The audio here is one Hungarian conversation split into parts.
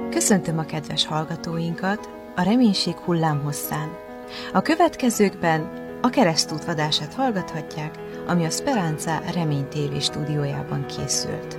Köszöntöm a kedves hallgatóinkat a Reménység hullámhosszán. A következőkben a Keresztút adását hallgathatják, ami a Speranza Remény TV stúdiójában készült.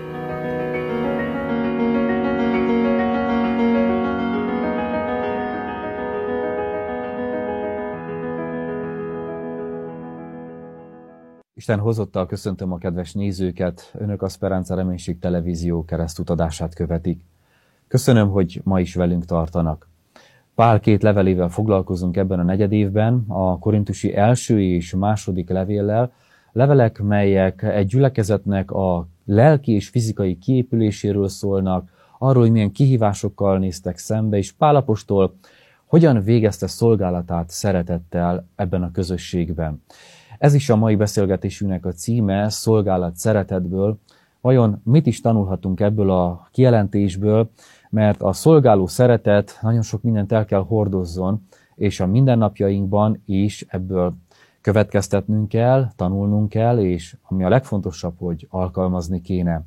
Isten hozottal köszöntöm a kedves nézőket, önök a Speranza Reménység televízió Keresztút adását követik. Köszönöm, hogy ma is velünk tartanak. Pál 2 levelével foglalkozunk ebben a negyedévben, a korintusi első és második levéllel, levelek, melyek egy gyülekezetnek a lelki és fizikai kiépüléséről szólnak, arról, hogy milyen kihívásokkal néztek szembe, és Pál apostol hogyan végezte szolgálatát szeretettel ebben a közösségben. Ez is a mai beszélgetésünknek a címe, szolgálat szeretetből. Vajon mit is tanulhatunk ebből a kijelentésből, mert a szolgáló szeretet nagyon sok mindent el kell hordozzon, és a mindennapjainkban is ebből következtetnünk kell, tanulnunk kell, és ami a legfontosabb, hogy alkalmazni kéne.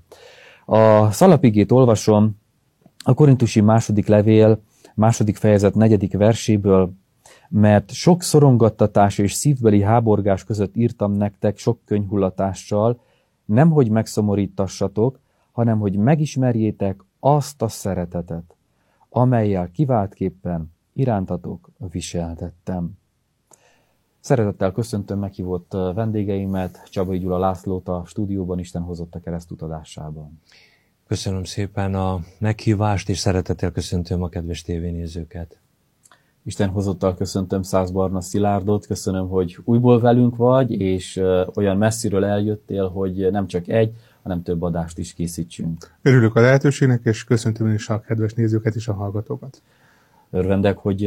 A szalapigét olvasom a korintusi második levél, második fejezet 4. verséből, mert sok szorongattatás és szívbeli háborgás között írtam nektek sok könyhullatással, nemhogy megszomorítassatok, hanem hogy megismerjétek azt a szeretetet, amellyel kiváltképpen irántatok viseltettem. Szeretettel köszöntöm meghívott vendégeimet, Csabai Gyula Lászlót a stúdióban, Isten hozott a Keresztút adásában. Köszönöm szépen a meghívást, és szeretettel köszöntöm a kedves tévénézőket. Isten hozottal köszöntöm Szász Barna Szilárdot, köszönöm, hogy újból velünk vagy, és olyan messziről eljöttél, hogy nem csak egy, hanem több adást is készítsünk. Örülök a lehetőségnek, és köszöntöm is a kedves nézőket és a hallgatókat. Örvendek, hogy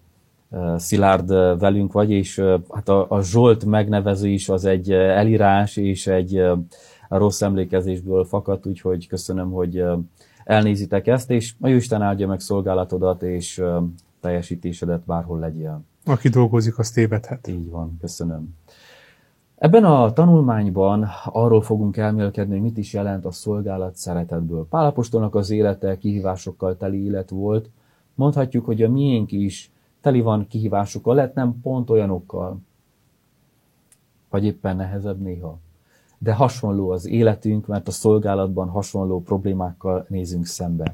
Szilárd velünk vagy, és hát a Zsolt megnevező is az egy elírás, és egy rossz emlékezésből fakadt, úgyhogy köszönöm, hogy elnézitek ezt, és a Jóisten áldja meg szolgálatodat, és teljesítésedet bárhol legyél. Aki dolgozik, az tévedhet. Így van, köszönöm. Ebben a tanulmányban arról fogunk elmélkedni, hogy mit is jelent a szolgálat szeretetből. Pál apostolnak az élete kihívásokkal teli élet volt. Mondhatjuk, hogy a miénk is teli van kihívásokkal, lehet nem pont olyanokkal, vagy éppen nehezebb néha. De hasonló az életünk, mert a szolgálatban hasonló problémákkal nézünk szembe.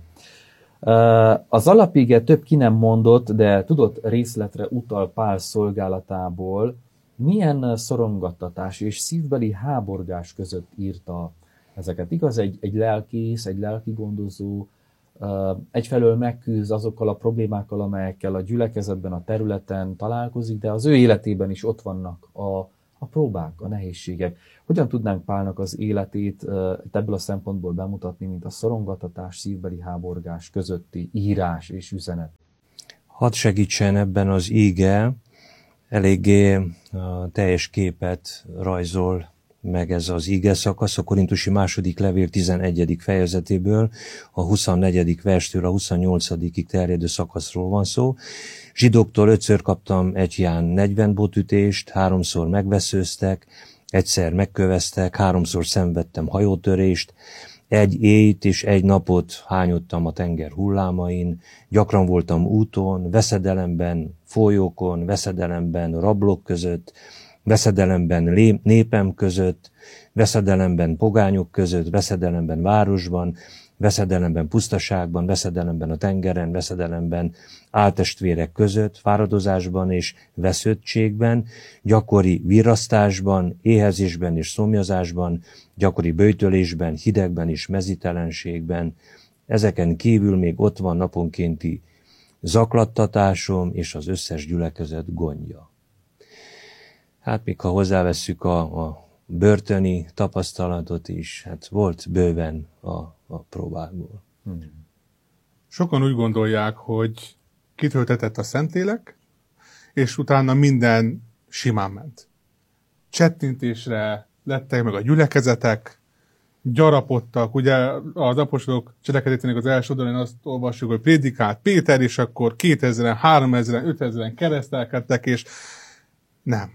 Az alapige több ki nem mondott, de tudott részletre utal Pál szolgálatából, milyen szorongattatás és szívbeli háborgás között írta ezeket. Igaz, egy lelkész, egy lelkigondozó egyfelől megküzd azokkal a problémákkal, amelyekkel a gyülekezetben, a területen találkozik, de az ő életében is ott vannak a próbák, a nehézségek. Hogyan tudnánk Pálnak az életét ebből a szempontból bemutatni, mint a szorongattatás, szívbeli háborgás közötti írás és üzenet? Hadd segítsen ebben az íge, eléggé teljes képet rajzol meg ez az íge szakasz, a korintusi második levél 11. fejezetéből, a 24. verstől a 28. terjedő szakaszról van szó. Zsidóktól 5-ször kaptam egy Ján 40 botütést, 3-szor megveszőztek, egyszer megköveztek, 3-szor szenvedtem hajótörést, egy éjt és egy napot hányottam a tenger hullámain, gyakran voltam úton, veszedelemben, folyókon, veszedelemben, rablók között, veszedelemben népem között, veszedelemben pogányok között, veszedelemben városban, veszedelemben pusztaságban, veszedelemben a tengeren, veszedelemben áltestvérek között, fáradozásban és vesződtségben, gyakori virrasztásban, éhezésben és szomjazásban, gyakori böjtölésben, hidegben és mezítelenségben. Ezeken kívül még ott van naponkénti zaklattatásom és az összes gyülekezet gondja. Hát még ha hozzávesszük a börtöni tapasztalatot is, hát volt bőven a próbákból. Sokan úgy gondolják, hogy kitöltetett a Szentlélek, és utána minden simán ment. Csettintésre lettek meg a gyülekezetek, gyarapodtak, ugye az apostolok cselekedetének az első oldalán azt olvassuk, hogy prédikált Péter, és akkor 2000-en, 3000-en, 5000-en keresztelkedtek, és nem.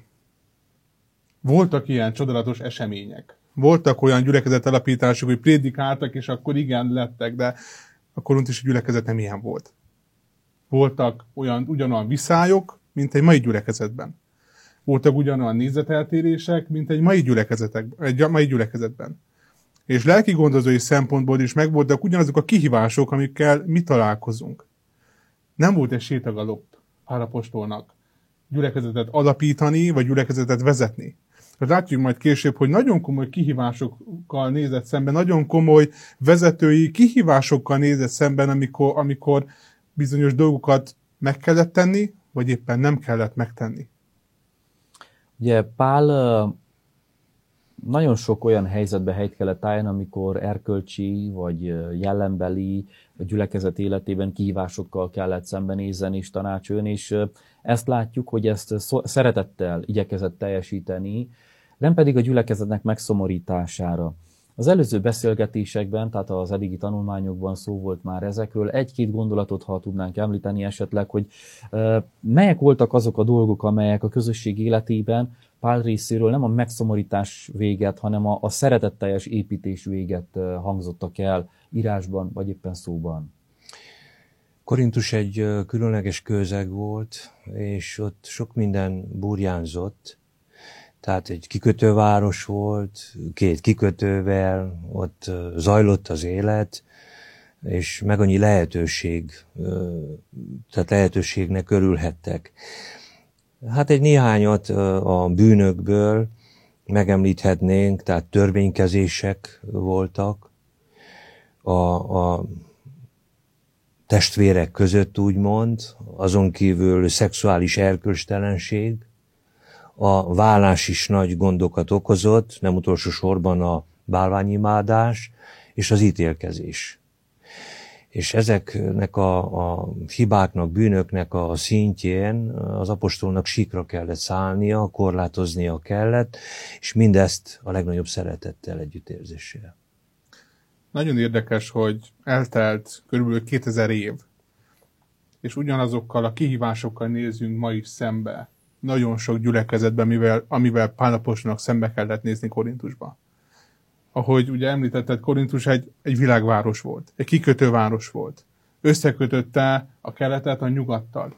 Voltak ilyen csodálatos események. Voltak olyan gyülekezet alapítások, hogy prédikáltak, és akkor igen lettek, de a korintusi gyülekezet nem ilyen volt. Voltak ugyanolyan viszályok, mint egy mai gyülekezetben. Voltak ugyanolyan nézeteltérések, mint egy mai gyülekezetben. És lelki gondozói szempontból is megvoltak ugyanazok a kihívások, amikkel mi találkozunk. Nem volt egy sétagalopp Pál apostolnak gyülekezetet alapítani, vagy gyülekezetet vezetni. Látjuk majd később, hogy nagyon komoly kihívásokkal nézett szemben, nagyon komoly vezetői kihívásokkal nézett szemben, amikor bizonyos dolgokat meg kellett tenni, vagy éppen nem kellett megtenni. Ugye Pál nagyon sok olyan helyzetbe helyt kellett álljon, amikor erkölcsi vagy jellembeli a gyülekezet életében kihívásokkal kellett szembenézni és tanácsolni, és ezt látjuk, hogy ezt szeretettel igyekezett teljesíteni, nem pedig a gyülekezetnek megszomorítására. Az előző beszélgetésekben, tehát az eddigi tanulmányokban szó volt már ezekről. Egy-két gondolatot, ha tudnánk említeni esetleg, hogy melyek voltak azok a dolgok, amelyek a közösség életében Pál részéről nem a megszomorítás véget, hanem a szeretetteljes építés véget hangzottak el írásban, vagy éppen szóban. Korintus egy különleges közeg volt, és ott sok minden burjánzott. Tehát egy kikötőváros volt, 2 kikötővel, ott zajlott az élet, és meg annyi lehetőség, tehát lehetőségnek örülhettek. Hát egy néhányat a bűnökből megemlíthetnénk, tehát törvénykezések voltak a testvérek között, úgymond, azon kívül szexuális erkölcstelenség, a vállás is nagy gondokat okozott, nem utolsó sorban a bálványimádás és az ítélkezés. És ezeknek a hibáknak, bűnöknek a szintjén az apostolnak síkra kellett szállnia, korlátoznia kellett, és mindezt a legnagyobb szeretettel, együttérzéssel. Nagyon érdekes, hogy eltelt körülbelül 2000 év, és ugyanazokkal a kihívásokkal nézünk ma is szembe. Nagyon sok gyülekezetben, amivel Pál apostolnak szembe kellett nézni Korintusba. Ahogy ugye említetted, Korintus egy világváros volt, egy kikötőváros volt. Összekötötte a keletet a nyugattal.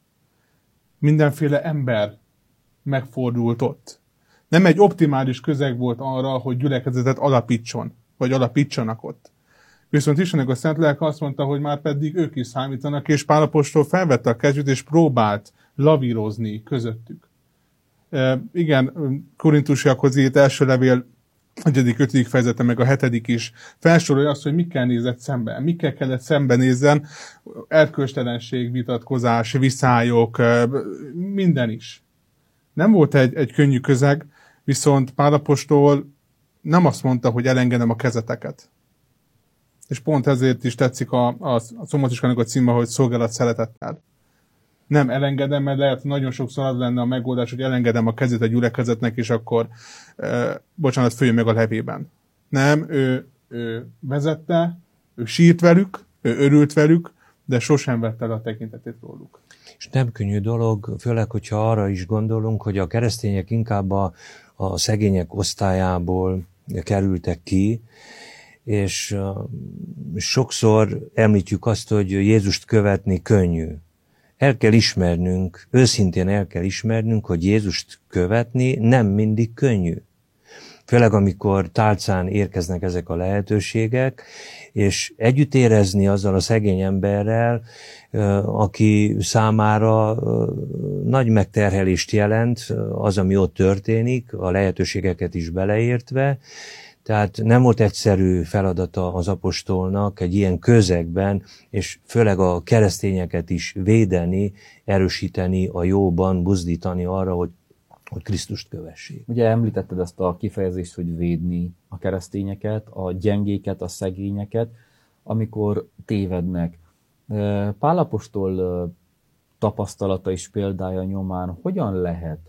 Mindenféle ember megfordult ott. Nem egy optimális közeg volt arra, hogy gyülekezetet alapítson, vagy alapítsanak ott. Viszont Istennek a szent lelke azt mondta, hogy már pedig ők is számítanak, és Pál apostol felvette a kezét, és próbált lavírozni közöttük. Igen, korintusiakhoz írt első levél 1.-5. fejezete, meg a 7. is felsorolja azt, hogy mikkel nézett szemben. Mikkel kellett szembenézzen, erkölcstelenség, vitatkozás, viszályok, minden is. Nem volt egy könnyű közeg, viszont Pál apostol nem azt mondta, hogy elengedem a kezeteket. És pont ezért is tetszik a szombatiskának a címe, hogy szolgálat szeretettel. Nem elengedem, mert lehet nagyon sokszor az lenne a megoldás, hogy elengedem a kezét a gyülekezetnek, és akkor, följön meg a levében. Nem, ő vezette, ő sírt velük, ő örült velük, de sosem vette el a tekintetét róluk. És nem könnyű dolog, főleg, hogyha arra is gondolunk, hogy a keresztények inkább a szegények osztályából kerültek ki, és sokszor említjük azt, hogy Jézust követni könnyű. El kell ismernünk, őszintén el kell ismernünk, hogy Jézust követni nem mindig könnyű. Főleg amikor tálcán érkeznek ezek a lehetőségek, és együtt érezni azzal a szegény emberrel, aki számára nagy megterhelést jelent az, ami ott történik, a lehetőségeket is beleértve. Tehát nem volt egyszerű feladata az apostolnak egy ilyen közegben, és főleg a keresztényeket is védeni, erősíteni a jóban, buzdítani arra, hogy Krisztust kövessék. Ugye említetted ezt a kifejezést, hogy védni a keresztényeket, a gyengéket, a szegényeket, amikor tévednek. Pál apostol tapasztalata és példája nyomán hogyan lehet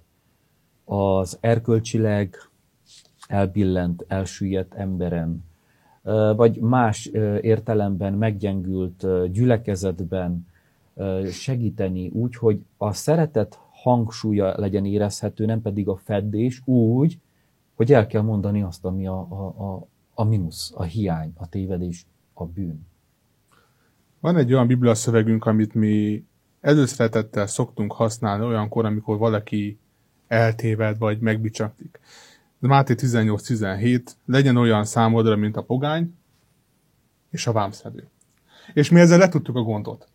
az erkölcsileg elbillent, elsüllyedt emberen, vagy más értelemben meggyengült gyülekezetben segíteni úgy, hogy a szeretet hangsúlya legyen érezhető, nem pedig a feddés úgy, hogy el kell mondani azt, ami a mínusz, a hiány, a tévedés, a bűn. Van egy olyan biblia szövegünk, amit mi előszeretettel szoktunk használni olyankor, amikor valaki eltéved vagy megbicsaklik. Máté 18-17, legyen olyan számodra, mint a pogány és a vámszedő. És mi ezzel letudtuk a gondot.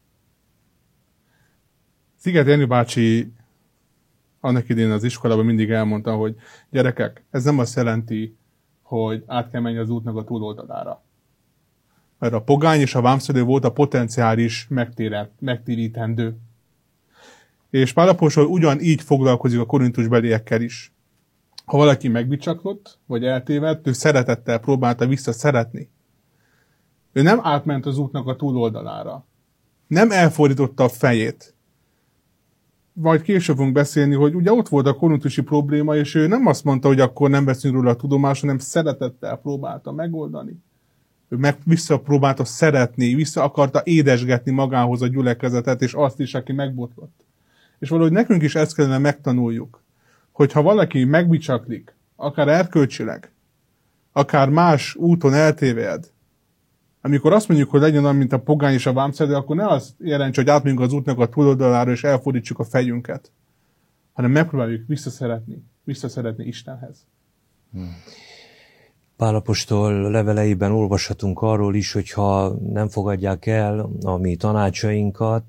Sziget Jenő bácsi annak idén az iskolában mindig elmondta, hogy gyerekek, ez nem azt jelenti, hogy át kell menni az útnak a túloldalára. Mert a pogány és a vámszedő volt a potenciális megtérítendő. És Pál apostol ugyanígy foglalkozik a korintusbeliekkel is. Ha valaki megbicsaklott, vagy eltévedt, ő szeretettel próbálta visszaszeretni. Ő nem átment az útnak a túloldalára. Nem elfordította a fejét. Majd később fogunk beszélni, hogy ugye ott volt a korintusi probléma, és ő nem azt mondta, hogy akkor nem veszünk róla a tudomást, hanem szeretettel próbálta megoldani. Ő visszapróbálta szeretni, vissza akarta édesgetni magához a gyülekezetet, és azt is, aki megbotlott. És valahogy nekünk is ezt kellene megtanuljuk, hogy ha valaki megbicsaklik, akár erkölcsileg, akár más úton eltéved, amikor azt mondjuk, hogy legyen olyan, mint a pogány és a vámszedő, akkor ne azt jelentse, hogy átmegyünk az útnak a túloldalára, és elfordítsuk a fejünket, hanem megpróbáljuk visszaszeretni Istenhez. Pál apostol leveleiben olvashatunk arról is, hogy ha nem fogadják el a mi tanácsainkat,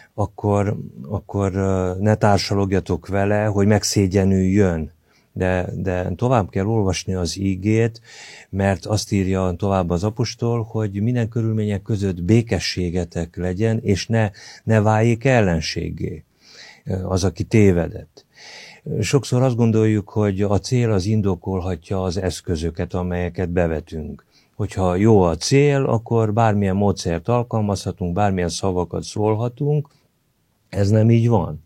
akkor ne társalogjatok vele, hogy megszégyenüljön. De tovább kell olvasni az ígét, mert azt írja tovább az apostol, hogy minden körülmények között békességetek legyen, és ne váljék ellenséggé az, aki tévedett. Sokszor azt gondoljuk, hogy a cél az indokolhatja az eszközöket, amelyeket bevetünk. Hogyha jó a cél, akkor bármilyen módszert alkalmazhatunk, bármilyen szavakat szólhatunk. Ez nem így van.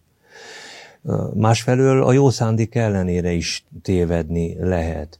Másfelől a jó szándék ellenére is tévedni lehet.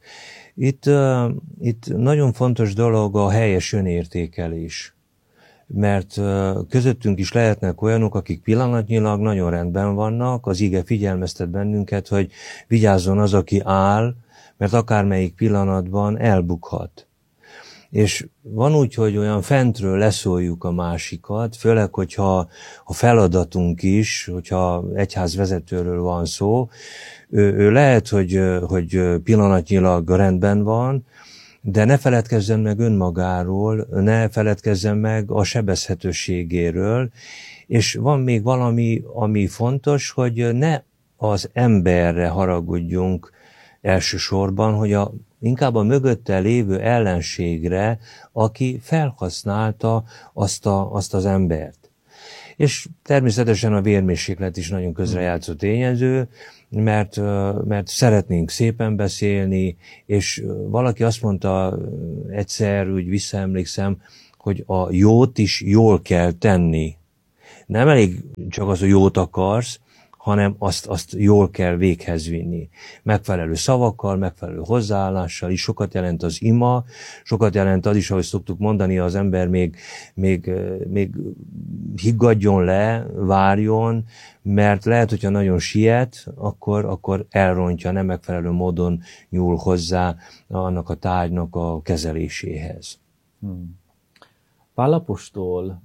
Itt nagyon fontos dolog a helyes önértékelés. Mert közöttünk is lehetnek olyanok, akik pillanatnyilag nagyon rendben vannak, az ige figyelmeztet bennünket, hogy vigyázzon az, aki áll, mert akármelyik pillanatban elbukhat. És van úgy, hogy olyan fentről leszóljuk a másikat, főleg, hogyha a feladatunk is, hogyha egyházvezetőről van szó, ő lehet, hogy pillanatnyilag rendben van, de ne feledkezzen meg önmagáról, ne feledkezzen meg a sebezhetőségéről, és van még valami, ami fontos, hogy ne az emberre haragudjunk elsősorban, hogy inkább a mögötte lévő ellenségre, aki felhasználta azt az embert. És természetesen a vérmérséklet is nagyon közrejátszó tényező, mert szeretnénk szépen beszélni, és valaki azt mondta egyszer, úgy visszaemlékszem, hogy a jót is jól kell tenni. Nem elég csak az, hogy jót akarsz, hanem azt jól kell véghez vinni. Megfelelő szavakkal, megfelelő hozzáállással is sokat jelent az ima, sokat jelent az is, ahogy szoktuk mondani, az ember még higgadjon le, várjon, mert lehet, hogyha nagyon siet, akkor elrontja, nem megfelelő módon nyúl hozzá annak a tárgynak a kezeléséhez. Pál apostol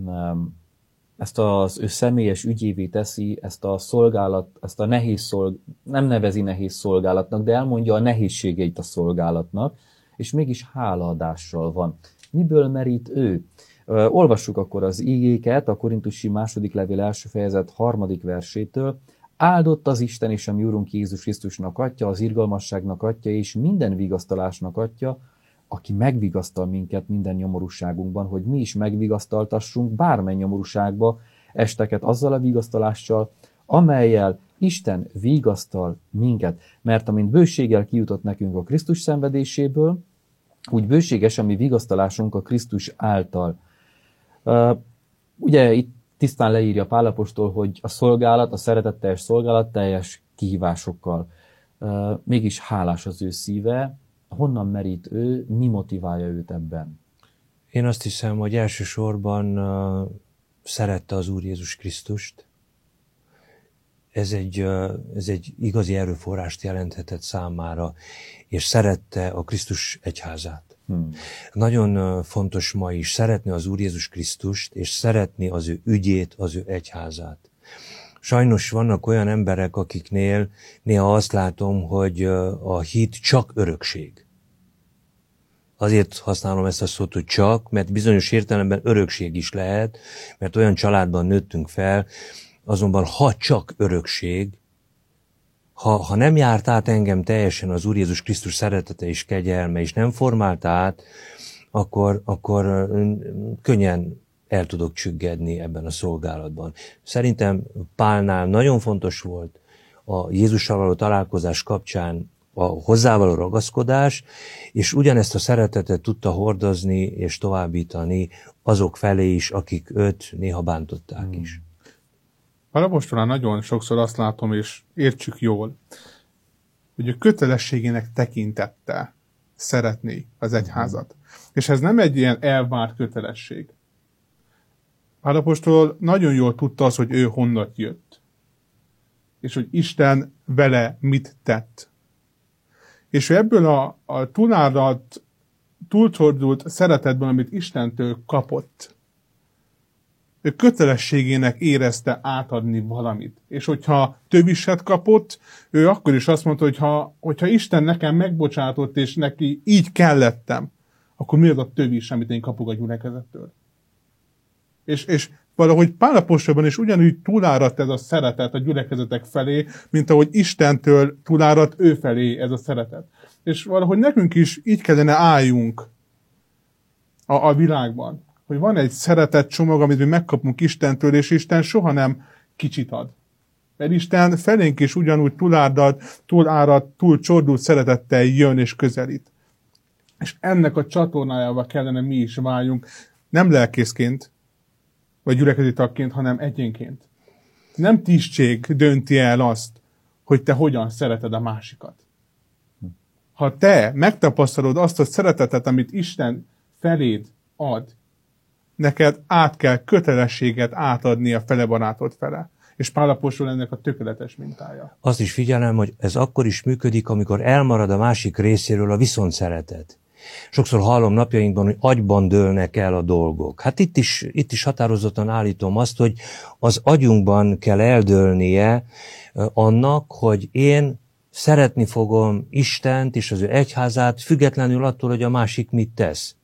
ezt az ő személyes ügyévé teszi, ezt a szolgálat, ezt a nem nevezi nehéz szolgálatnak, de elmondja a nehézségeit a szolgálatnak, és mégis hálaadással van. Miből merít ő? Olvassuk akkor az ígéket, a Korintusi második levél első fejezet 3. versétől. Áldott az Isten és a mi Urunk Jézus Krisztusnak Atya, az irgalmasságnak Atya és minden vigasztalásnak Atya, aki megvigasztal minket minden nyomorúságunkban, hogy mi is megvigasztaltassunk bármely nyomorúságba esteket azzal a vigasztalással, amellyel Isten vigasztal minket. Mert amint bőséggel kijutott nekünk a Krisztus szenvedéséből, úgy bőséges a mi vigasztalásunk a Krisztus által. Ugye itt tisztán leírja Pál apostol, hogy a szolgálat, a szeretetteljes szolgálat teljes kihívásokkal. Mégis hálás az ő szíve. Honnan merít ő, mi motiválja őt ebben? Én azt hiszem, hogy elsősorban szerette az Úr Jézus Krisztust. Ez egy igazi erőforrást jelenthetett számára, és szerette a Krisztus egyházát. Nagyon fontos ma is szeretni az Úr Jézus Krisztust, és szeretni az ő ügyét, az ő egyházát. Sajnos vannak olyan emberek, akiknél néha azt látom, hogy a hit csak örökség. Azért használom ezt a szót, hogy csak, mert bizonyos értelemben örökség is lehet, mert olyan családban nőttünk fel, azonban ha csak örökség, ha nem járt át engem teljesen az Úr Jézus Krisztus szeretete és kegyelme, és nem formált át, akkor könnyen el tudok csüggedni ebben a szolgálatban. Szerintem Pálnál nagyon fontos volt a Jézussal való találkozás kapcsán a hozzávaló ragaszkodás, és ugyanezt a szeretetet tudta hordozni és továbbítani azok felé is, akik őt néha bántották is. Pál apostolán nagyon sokszor azt látom, és értsük jól, hogy a kötelességének tekintette szeretni az egyházat. És ez nem egy ilyen elvárt kötelesség. Pál apostol nagyon jól tudta az, hogy ő honnan jött. És hogy Isten vele mit tett. És ő ebből a túláradt, túlcsordult szeretetben, amit Istentől kapott, ő kötelességének érezte átadni valamit. És hogyha töviset kapott, ő akkor is azt mondta, hogyha Isten nekem megbocsátott, és neki így kellettem, akkor mi az a tövis, amit én kapok a gyülekezettől? És valahogy Pál apostolban is ugyanúgy túláradt ez a szeretet a gyülekezetek felé, mint ahogy Istentől túláradt ő felé ez a szeretet. És valahogy nekünk is így kellene álljunk a világban, hogy van egy szeretet csomag, amit mi megkapunk Istentől, és Isten soha nem kicsit ad. Mert Isten felénk is ugyanúgy túláradt, túl csordult szeretettel jön és közelít. És ennek a csatornájába kellene mi is váljunk, nem lelkészként, vagy gyülekezeti tagként, hanem egyénként. Nem tisztség dönti el azt, hogy te hogyan szereted a másikat. Ha te megtapasztalod azt a szeretetet, amit Isten feléd ad, neked át kell kötelességet átadni a fele barátod fele. És Pál apostol ennek a tökéletes mintája. Azt is figyelem, hogy ez akkor is működik, amikor elmarad a másik részéről a viszontszeretet. Sokszor hallom napjainkban, hogy agyban dőlnek el a dolgok. Hát itt is határozottan állítom azt, hogy az agyunkban kell eldőlnie annak, hogy én szeretni fogom Istent és az ő egyházát, függetlenül attól, hogy a másik mit tesz.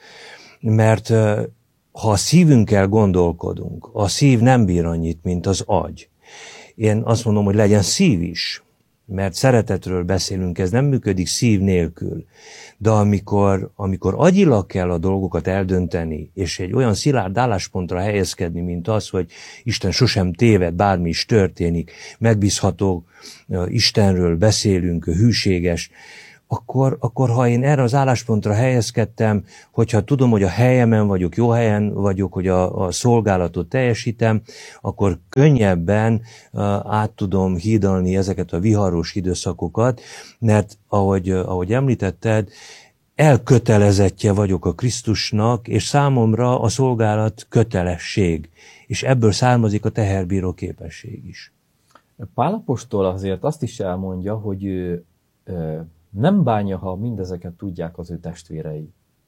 Mert ha a szívünkkel gondolkodunk, a szív nem bír annyit, mint az agy. Én azt mondom, hogy legyen szív is, mert szeretetről beszélünk, ez nem működik szív nélkül. De amikor agyilag kell a dolgokat eldönteni, és egy olyan szilárd álláspontra helyezkedni, mint az, hogy Isten sosem téved, bármi is történik, megbízható Istenről beszélünk, hűséges, akkor ha én erre az álláspontra helyezkedtem, hogyha tudom, hogy a helyemen vagyok, jó helyen vagyok, hogy a szolgálatot teljesítem, akkor könnyebben át tudom hídalni ezeket a viharos időszakokat, mert ahogy említetted, elkötelezettje vagyok a Krisztusnak, és számomra a szolgálat kötelesség, és ebből származik a teherbíró képesség is. Pál apostol azért azt is elmondja, hogy ő nem bánja, ha mindezeket tudják az ő testvérei.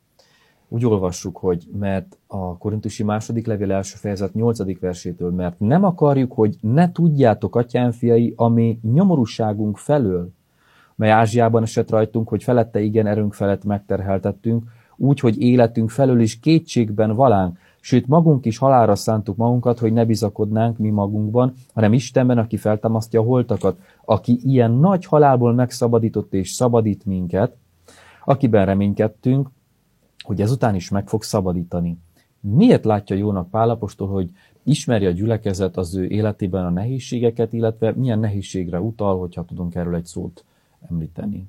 Úgy olvassuk, hogy mert a Korintusi második levél első fejezet 8. versétől, mert nem akarjuk, hogy ne tudjátok, atyám fiai, ami nyomorúságunk felől, mely Ázsiában esett rajtunk, hogy felette igen erőnk felett megterheltettünk, úgy, hogy életünk felől is kétségben valánk, sőt magunk is halálra szántuk magunkat, hogy ne bizakodnánk mi magunkban, hanem Istenben, aki feltámasztja a holtakat, aki ilyen nagy halálból megszabadított és szabadít minket, akiben reménykedtünk, hogy ezután is meg fog szabadítani. Miért látja jónak Pál apostol, hogy ismerje a gyülekezet az ő életében a nehézségeket, illetve milyen nehézségre utal, hogyha tudunk erről egy szót említeni?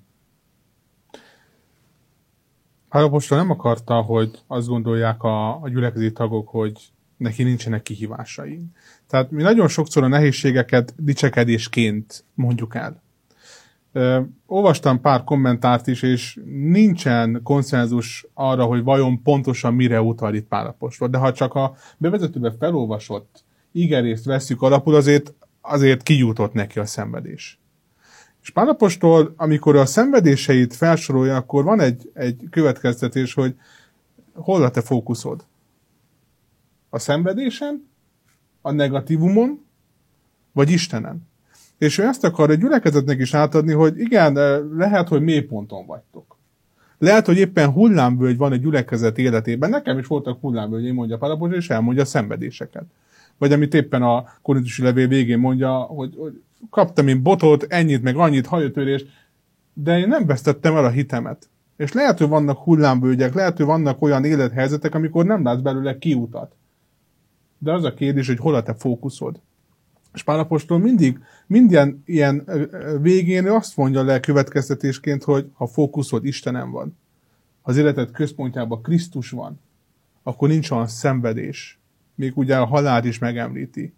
Pál apostol nem akarta, hogy azt gondolják a gyülekezeti tagok, hogy neki nincsenek kihívásai. Tehát mi nagyon sokszor a nehézségeket dicsekedésként mondjuk el. Olvastam pár kommentárt is, és nincsen konszenzus arra, hogy vajon pontosan mire utal itt Pál apostol. De ha csak a bevezetőben felolvasott igerészt vesszük alapul, azért kijutott neki a szenvedés. És Pál apostol, amikor a szenvedéseit felsorolja, akkor van egy következtetés, hogy hol a te fókuszod? A szenvedésen, a negatívumon, vagy Istenen? És ő ezt akar egy gyülekezetnek is átadni, hogy igen, lehet, hogy mélyponton vagytok. Lehet, hogy éppen hullámvölgy van egy gyülekezet életében. Nekem is voltak hullámvölgyeim, mondja Pál apostol, és elmondja a szenvedéseket. Vagy amit éppen a korintusi levél végén mondja, hogy kaptam én botot, ennyit, meg annyit, hajótörést, de én nem vesztettem el a hitemet. És lehet, hogy vannak hullámvölgyek, lehet, hogy vannak olyan élethelyzetek, amikor nem látsz belőle kiutat. De az a kérdés, hogy hol a te fókuszod. És Pál apostol minden ilyen végén azt mondja le következtetésként, hogy ha fókuszod Istenem van, ha az életed központjában Krisztus van, akkor nincs olyan szenvedés. Még ugye a halált is megemlíti,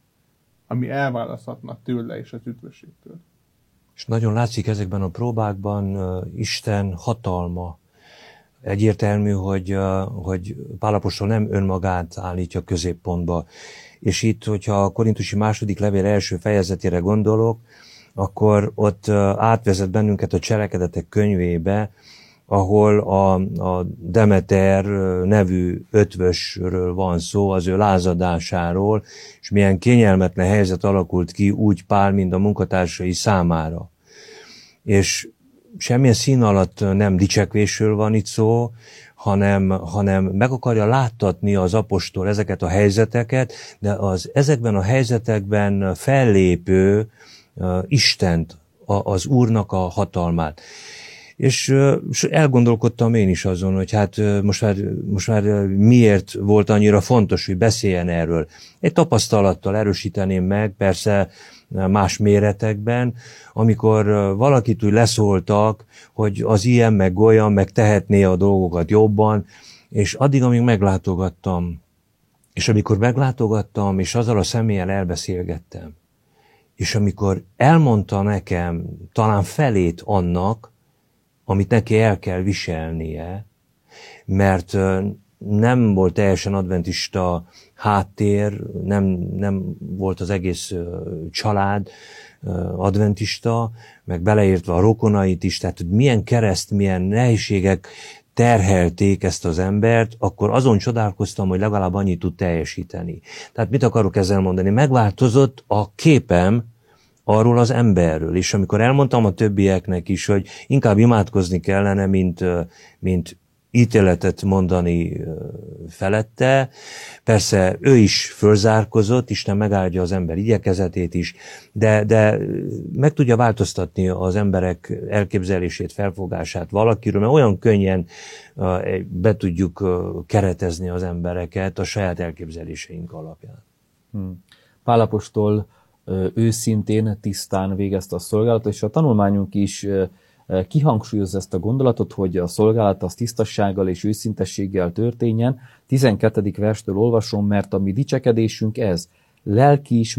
ami elválaszthatna tőle és az üdvösségtől. És nagyon látszik ezekben a próbákban Isten hatalma. Egyértelmű, hogy Pál apostol nem önmagát állítja középpontba. És itt, hogyha a korintusi második levél első fejezetére gondolok, akkor ott átvezet bennünket a Cselekedetek könyvébe, ahol a Demeter nevű ötvösről van szó, az ő lázadásáról, és milyen kényelmetlen helyzet alakult ki úgy Pál, mint a munkatársai számára. És semmilyen szín alatt nem dicsekvésről van itt szó, hanem meg akarja láttatni az apostol ezeket a helyzeteket, de ezekben a helyzetekben fellépő Istent, az Úrnak a hatalmát. És elgondolkodtam én is azon, hogy hát most már miért volt annyira fontos, hogy beszéljen erről. Egy tapasztalattal erősíteném meg, persze más méretekben, amikor valakit úgy leszóltak, hogy az ilyen, meg olyan, meg tehetné a dolgokat jobban, és addig, amíg meglátogattam, és amikor meglátogattam, és azzal a személlyel elbeszélgettem, és amikor elmondta nekem talán felét annak, amit neki el kell viselnie, mert nem volt teljesen adventista háttér, nem volt az egész család adventista, meg beleértve a rokonait is, tehát hogy milyen kereszt, milyen nehézségek terhelték ezt az embert, akkor azon csodálkoztam, hogy legalább annyit tud teljesíteni. Tehát mit akarok ezzel mondani? Megváltozott a képem arról az emberről, és amikor elmondtam a többieknek is, hogy inkább imádkozni kellene, mint ítéletet mondani felette. Persze ő is fölzárkozott, Isten megáldja az ember igyekezetét is, de meg tudja változtatni az emberek elképzelését, felfogását valakiről, mert olyan könnyen be tudjuk keretezni az embereket a saját elképzeléseink alapján. Pál apostol őszintén, tisztán végezte a szolgálatot, és a tanulmányunk is kihangsúlyozza ezt a gondolatot, hogy a szolgálat az tisztassággal és őszintességgel történjen. 12. verstől olvasom, mert a mi dicsekedésünk ez, lelki is,